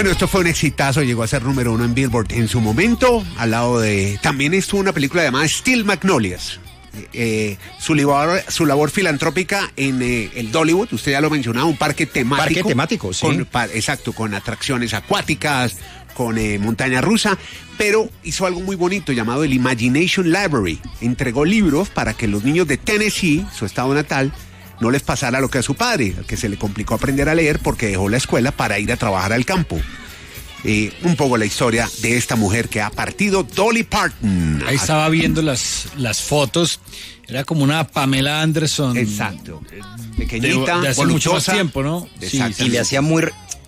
Bueno, esto fue un exitazo, llegó a ser número 1 en Billboard en su momento, al lado de... También estuvo una película llamada Steel Magnolias. Su labor filantrópica en el Dollywood, usted ya lo mencionaba, un parque temático. Parque temático, sí. Exacto, con atracciones acuáticas, con montaña rusa, pero hizo algo muy bonito llamado el Imagination Library. Entregó libros para que los niños de Tennessee, su estado natal, no les pasara lo que a su padre, al que se le complicó aprender a leer porque dejó la escuela para ir a trabajar al campo. Un poco la historia de esta mujer que ha partido, Dolly Parton. Ahí estaba viendo las fotos, era como una Pamela Anderson. Exacto. Pequeñita, de hace mucho más tiempo, ¿no? Sí, y le hacía muy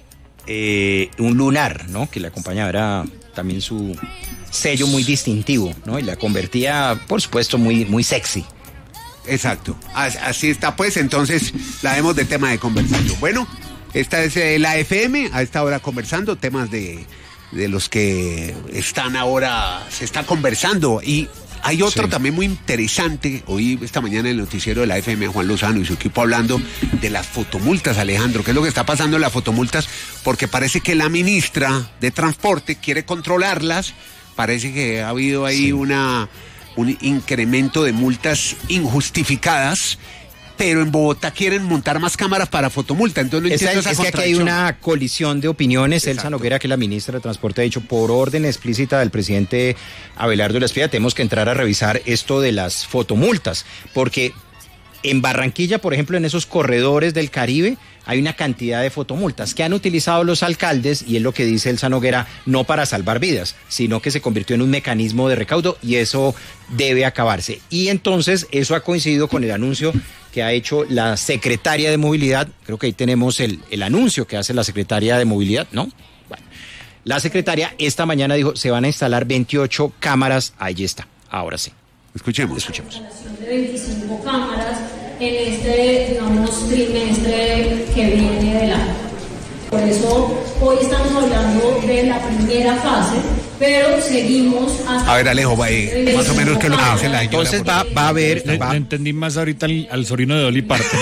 un lunar, ¿no? Que le acompañaba, era también su sello muy distintivo, ¿no? Y la convertía, por supuesto, muy, muy sexy. Exacto, así está pues, entonces la vemos de tema de conversación. Bueno, esta es la FM, a esta hora conversando, temas de los que están ahora, se está conversando. Y hay otro también muy interesante, hoy esta mañana en el noticiero de la FM, Juan Lozano y su equipo hablando de las fotomultas, Alejandro. ¿Qué es lo que está pasando en las fotomultas? Porque parece que la ministra de Transporte quiere controlarlas, parece que ha habido ahí un incremento de multas injustificadas, pero en Bogotá quieren montar más cámaras para fotomulta, entonces no entiendo esa contradicción. Es que aquí hay una colisión de opiniones. Elsa Noguera, que es la ministra de Transporte, ha dicho por orden explícita del presidente Abelardo Lespina, tenemos que entrar a revisar esto de las fotomultas, porque en Barranquilla, por ejemplo, en esos corredores del Caribe, hay una cantidad de fotomultas que han utilizado los alcaldes, y es lo que dice Elsa Noguera, no para salvar vidas, sino que se convirtió en un mecanismo de recaudo y eso debe acabarse. Y entonces eso ha coincidido con el anuncio que ha hecho la secretaria de Movilidad. Creo que ahí tenemos el anuncio que hace la secretaria de Movilidad, ¿no? Bueno, la secretaria esta mañana dijo, se van a instalar 28 cámaras, ahí está, ahora sí. Escuchemos. De 25 cámaras en este, digamos, trimestre que viene del año. Por eso hoy estamos hablando de la primera fase, pero seguimos hasta... A ver, Alejo, va ahí, más o menos qué es lo que dice la señora. Entonces va a haber... Le entendí más ahorita al sobrino de Dolly Parton.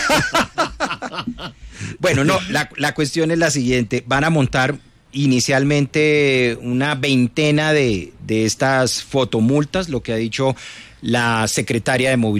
Bueno, no, la cuestión es la siguiente, van a montar inicialmente una veintena de estas fotomultas, lo que ha dicho la secretaria de Movilidad.